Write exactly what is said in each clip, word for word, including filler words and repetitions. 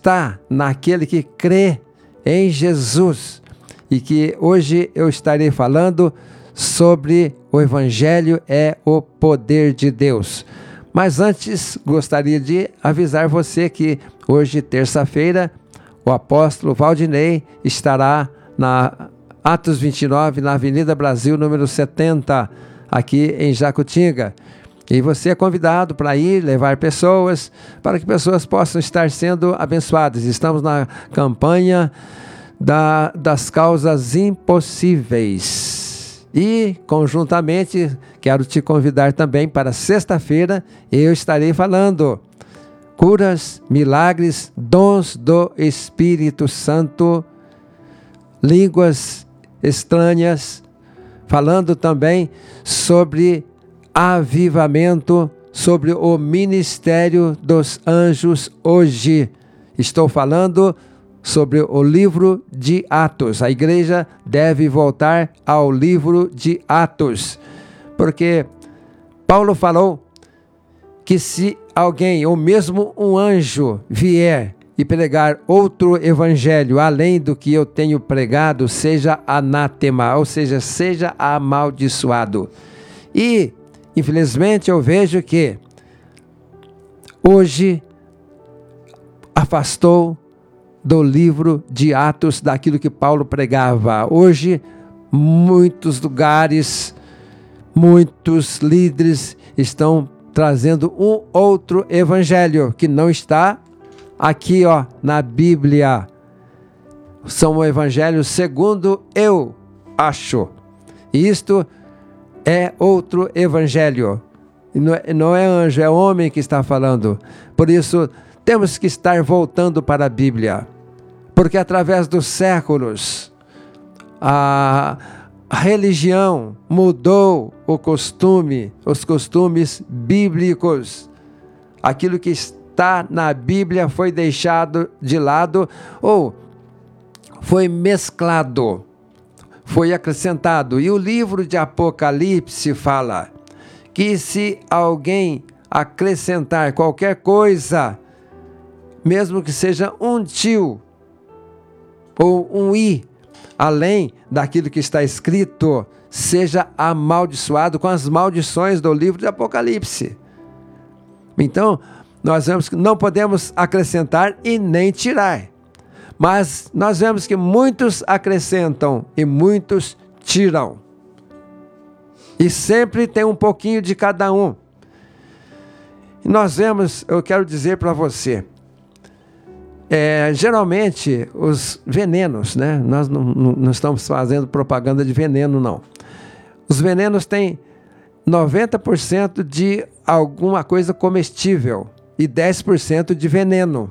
está naquele que crê em Jesus. E que hoje eu estarei falando sobre o Evangelho é o poder de Deus. Mas antes, gostaria de avisar você que hoje, terça-feira, o apóstolo Valdinei estará na Atos vinte e nove, na Avenida Brasil, número setenta, aqui em Jacutinga. E você é convidado para ir, levar pessoas, para que pessoas possam estar sendo abençoadas. Estamos na campanha da, das causas impossíveis. E, conjuntamente, quero te convidar também para sexta-feira, eu estarei falando curas, milagres, dons do Espírito Santo, línguas estranhas, falando também sobre avivamento, sobre o ministério dos anjos hoje. Estou falando sobre o livro de Atos. A igreja deve voltar ao livro de Atos, porque Paulo falou que se alguém, ou mesmo um anjo, vier e pregar outro evangelho além do que eu tenho pregado, seja anátema, ou seja, seja amaldiçoado. E, infelizmente, eu vejo que hoje afastou do livro de Atos daquilo que Paulo pregava. Hoje, muitos lugares, muitos líderes estão trazendo um outro evangelho que não está aqui, ó, na Bíblia. São o evangelho segundo eu acho. Isto é outro evangelho. Não é, não é anjo, é homem que está falando. Por isso, temos que estar voltando para a Bíblia. Porque através dos séculos, a A religião mudou o costume, os costumes bíblicos. Aquilo que está na Bíblia foi deixado de lado ou foi mesclado, foi acrescentado. E o livro de Apocalipse fala que se alguém acrescentar qualquer coisa, mesmo que seja um tio ou um i, além daquilo que está escrito, seja amaldiçoado com as maldições do livro de Apocalipse. Então, nós vemos que não podemos acrescentar e nem tirar. Mas nós vemos que muitos acrescentam e muitos tiram. E sempre tem um pouquinho de cada um. E nós vemos, eu quero dizer para você, É, geralmente os venenos, né? Nós não, não, não estamos fazendo propaganda de veneno, não. Os venenos têm noventa por cento de alguma coisa comestível e dez por cento de veneno.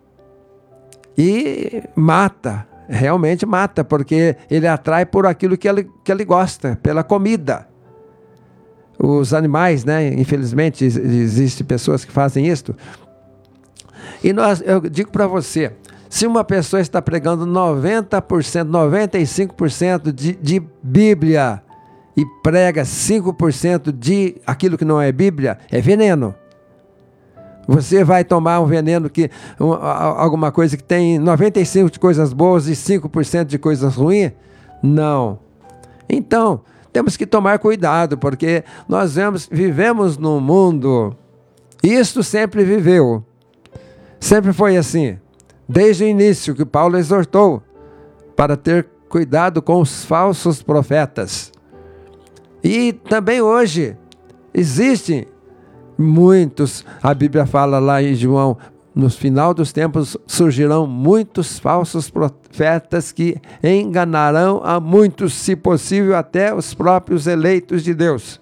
E mata, realmente mata, porque ele atrai por aquilo que ele, que ele gosta, pela comida. Os animais, né? Infelizmente, existem pessoas que fazem isso. E nós, eu digo para você, se uma pessoa está pregando noventa por cento, noventa e cinco por cento de, de Bíblia e prega cinco por cento de aquilo que não é Bíblia, é veneno. Você vai tomar um veneno, que, um, alguma coisa que tem noventa e cinco por cento de coisas boas e cinco por cento de coisas ruins? Não. Então, temos que tomar cuidado, porque nós vemos, vivemos num mundo, isto sempre viveu. Sempre foi assim, desde o início que Paulo exortou para ter cuidado com os falsos profetas. E também hoje existem muitos, a Bíblia fala lá em João, no final dos tempos surgirão muitos falsos profetas que enganarão a muitos, se possível até os próprios eleitos de Deus.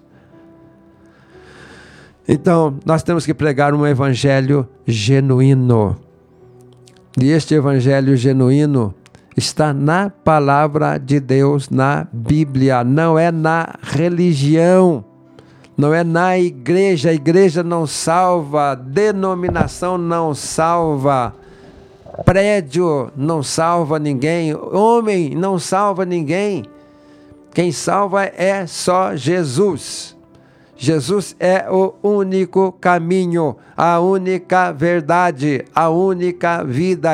Então, nós temos que pregar um evangelho genuíno. E este evangelho genuíno está na palavra de Deus, na Bíblia, não é na religião, não é na igreja. A igreja não salva, denominação não salva, prédio não salva ninguém, homem não salva ninguém. Quem salva é só Jesus. Jesus é o único caminho, a única verdade, a única vida